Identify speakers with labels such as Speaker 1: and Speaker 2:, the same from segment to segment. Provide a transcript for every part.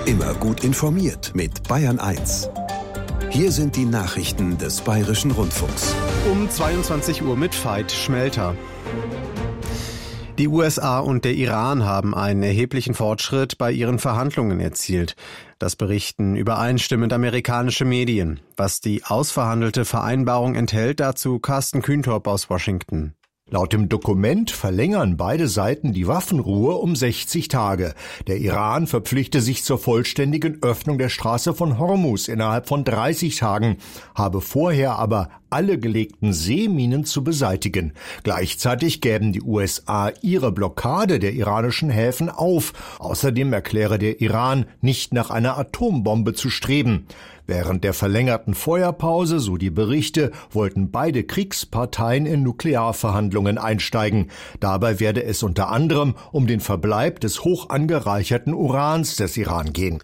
Speaker 1: Immer gut informiert mit Bayern 1. Hier sind die Nachrichten des Bayerischen Rundfunks.
Speaker 2: Um 22 Uhr mit Veit Schmelter. Die USA und der Iran haben einen erheblichen Fortschritt bei ihren Verhandlungen erzielt. Das berichten übereinstimmend amerikanische Medien. Was die ausverhandelte Vereinbarung enthält, dazu Carsten Kühntorp aus Washington.
Speaker 3: Laut dem Dokument verlängern beide Seiten die Waffenruhe um 60 Tage. Der Iran verpflichte sich zur vollständigen Öffnung der Straße von Hormuz innerhalb von 30 Tagen, habe vorher aber alle gelegten Seeminen zu beseitigen. Gleichzeitig gäben die USA ihre Blockade der iranischen Häfen auf. Außerdem erkläre der Iran, nicht nach einer Atombombe zu streben. Während der verlängerten Feuerpause, so die Berichte, wollten beide Kriegsparteien in Nuklearverhandlungen einsteigen. Dabei werde es unter anderem um den Verbleib des hoch angereicherten Urans des Iran gehen.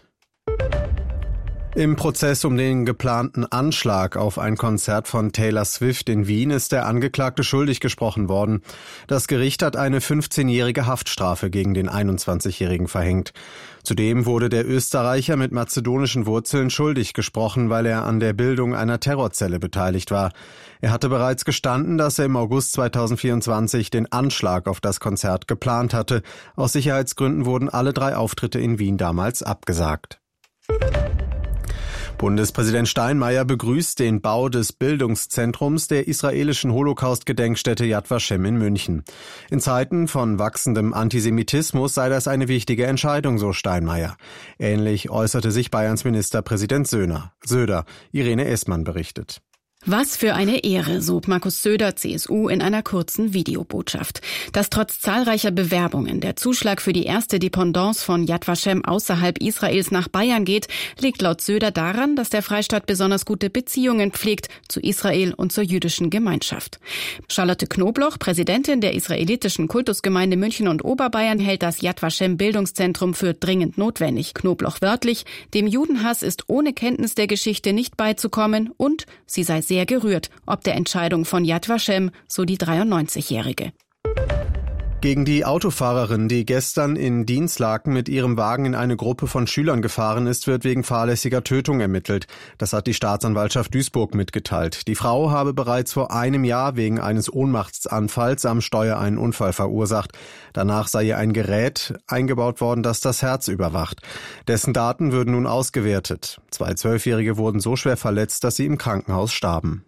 Speaker 2: Im Prozess um den geplanten Anschlag auf ein Konzert von Taylor Swift in Wien ist der Angeklagte schuldig gesprochen worden. Das Gericht hat eine 15-jährige Haftstrafe gegen den 21-Jährigen verhängt. Zudem wurde der Österreicher mit mazedonischen Wurzeln schuldig gesprochen, weil er an der Bildung einer Terrorzelle beteiligt war. Er hatte bereits gestanden, dass er im August 2024 den Anschlag auf das Konzert geplant hatte. Aus Sicherheitsgründen wurden alle 3 Auftritte in Wien damals abgesagt. Bundespräsident Steinmeier begrüßt den Bau des Bildungszentrums der israelischen Holocaust-Gedenkstätte Yad Vashem in München. In Zeiten von wachsendem Antisemitismus sei das eine wichtige Entscheidung, so Steinmeier. Ähnlich äußerte sich Bayerns Ministerpräsident Söder. Irene Essmann berichtet.
Speaker 4: Was für eine Ehre, so Markus Söder, CSU, in einer kurzen Videobotschaft. Dass trotz zahlreicher Bewerbungen der Zuschlag für die erste Dependance von Yad Vashem außerhalb Israels nach Bayern geht, liegt laut Söder daran, dass der Freistaat besonders gute Beziehungen pflegt zu Israel und zur jüdischen Gemeinschaft. Charlotte Knobloch, Präsidentin der israelitischen Kultusgemeinde München und Oberbayern, hält das Yad Vashem Bildungszentrum für dringend notwendig. Knobloch wörtlich: Dem Judenhass ist ohne Kenntnis der Geschichte nicht beizukommen und sie sei sehr gerührt, ob der Entscheidung von Yad Vashem, so die 93-Jährige.
Speaker 2: Gegen die Autofahrerin, die gestern in Dinslaken mit ihrem Wagen in eine Gruppe von Schülern gefahren ist, wird wegen fahrlässiger Tötung ermittelt. Das hat die Staatsanwaltschaft Duisburg mitgeteilt. Die Frau habe bereits vor einem Jahr wegen eines Ohnmachtsanfalls am Steuer einen Unfall verursacht. Danach sei ihr ein Gerät eingebaut worden, das das Herz überwacht. Dessen Daten würden nun ausgewertet. 2 12-Jährige wurden so schwer verletzt, dass sie im Krankenhaus starben.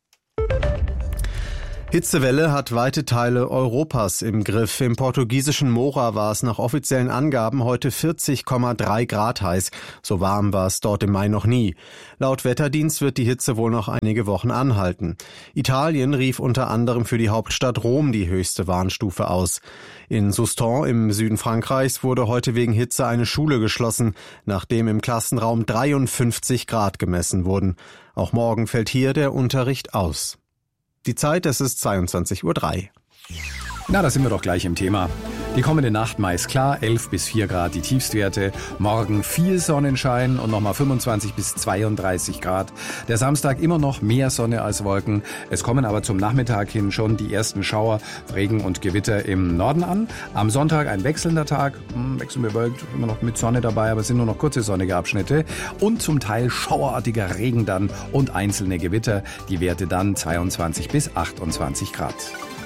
Speaker 2: Hitzewelle hat weite Teile Europas im Griff. Im portugiesischen Mora war es nach offiziellen Angaben heute 40,3 Grad heiß. So warm war es dort im Mai noch nie. Laut Wetterdienst wird die Hitze wohl noch einige Wochen anhalten. Italien rief unter anderem für die Hauptstadt Rom die höchste Warnstufe aus. In Soustons im Süden Frankreichs wurde heute wegen Hitze eine Schule geschlossen, nachdem im Klassenraum 53 Grad gemessen wurden. Auch morgen fällt hier der Unterricht aus. Die Zeit, es ist 22:03 Uhr.
Speaker 5: Na, da sind wir doch gleich im Thema. Die kommende Nacht meist klar, 11 bis 4 Grad die Tiefstwerte. Morgen viel Sonnenschein und nochmal 25 bis 32 Grad. Der Samstag immer noch mehr Sonne als Wolken. Es kommen aber zum Nachmittag hin schon die ersten Schauer, Regen und Gewitter im Norden an. Am Sonntag ein wechselnder Tag, wechselnd bewölkt, immer noch mit Sonne dabei, aber es sind nur noch kurze sonnige Abschnitte. Und zum Teil schauerartiger Regen dann und einzelne Gewitter. Die Werte dann 22 bis 28 Grad.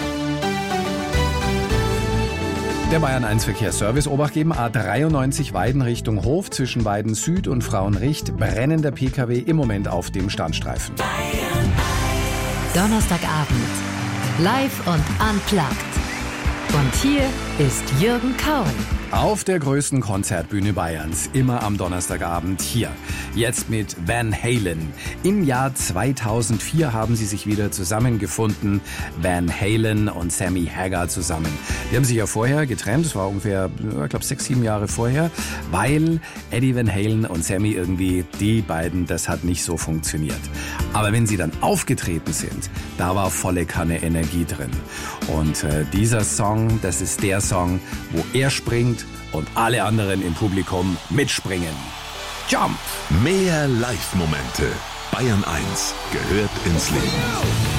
Speaker 5: Der Bayern 1 Verkehrsservice Obacht geben: A93 Weiden Richtung Hof zwischen Weiden Süd und Frauenricht. Brennender Pkw im Moment auf dem Standstreifen.
Speaker 6: Donnerstagabend. Live und unplugged. Und hier ist Jürgen Kauen.
Speaker 5: Auf der größten Konzertbühne Bayerns, immer am Donnerstagabend hier. Jetzt mit Van Halen. Im Jahr 2004 haben sie sich wieder zusammengefunden, Van Halen und Sammy Hagar zusammen. Die haben sich ja vorher getrennt, das war ungefähr, ich glaube 6, 7 Jahre vorher, weil Eddie Van Halen und Sammy irgendwie, die beiden, das hat nicht so funktioniert. Aber wenn sie dann aufgetreten sind, da war volle Kanne Energie drin. Und dieser Song, das ist der Song, wo er springt und alle anderen im Publikum mitspringen. Jump!
Speaker 1: Mehr Live-Momente. Bayern 1 gehört ins Leben.